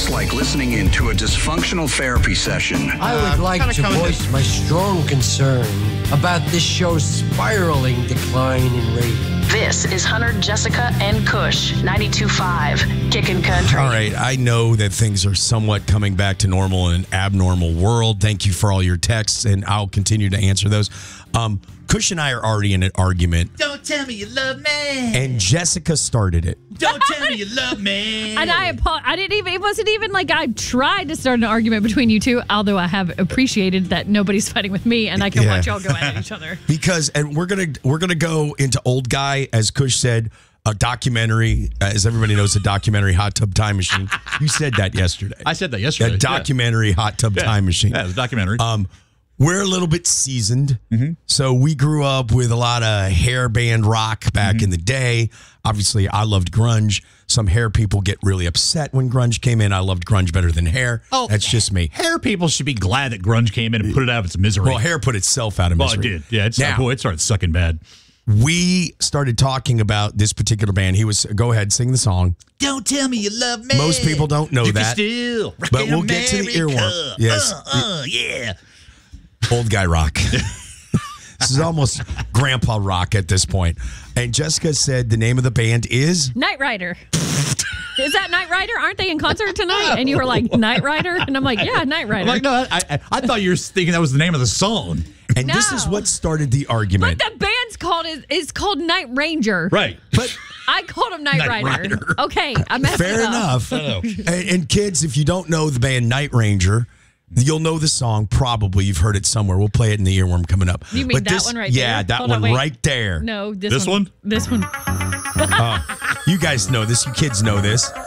It's like listening into a dysfunctional therapy session. I would like to voice my strong concern about this show's spiraling decline in ratings. This is Hunter, Jessica, and Kush, 92.5, Kickin' Country. All right, I know that things are somewhat coming back to normal in an abnormal world. Thank you for all your texts, and I'll continue to answer those. Kush and I are already in an argument. Don't tell me you love me. And Jessica started it. Don't tell me you love me. And I didn't even, it wasn't even like I tried to start an argument between you two, although I have appreciated that nobody's fighting with me and I can watch y'all go at each other. Because, and we're gonna go into Old Guy, as Kush said, a documentary, as everybody knows, a documentary Hot Tub Time Machine. You said that yesterday. I said that yesterday. A documentary Hot Tub Time Machine. Yeah, it's a documentary. We're a little bit seasoned, so we grew up with a lot of hair band rock back in the day. Obviously, I loved grunge. Some hair people get really upset when grunge came in. I loved grunge better than hair. Oh, that's just me. Hair people should be glad that grunge came in and put it out of its misery. Well, hair put itself out of misery. Well, it did. Yeah, it started sucking bad. We started talking about this particular band. He was, go ahead, sing the song. Don't tell me you love me. Most people don't know you that. Still but we'll get to the earworm. Yes. Yeah. Old guy rock. This is almost grandpa rock at this point. And Jessica said the name of the band is Knight Rider. Is that Knight Rider? Aren't they in concert tonight? And you were like, Knight Rider? And I'm like, yeah, Knight Rider. I'm like, no, I thought you were thinking that was the name of the song. And this is what started the argument. But the band's called Night Ranger. Right. But I called him Knight Rider. Okay, I messed fair it up. enough. And kids, if you don't know the band Night Ranger, you'll know the song. Probably you've heard it somewhere. We'll play it in the earworm coming up. You mean that one right there? Yeah, that Hold one on, right there. No, this one. This one. You guys know this. You kids know this.